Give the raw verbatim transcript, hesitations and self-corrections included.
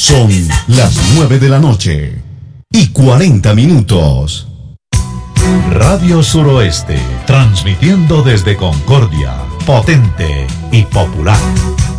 Son las nueve de la noche y cuarenta minutos. Radio Suroeste, transmitiendo desde Concordia, potente y popular.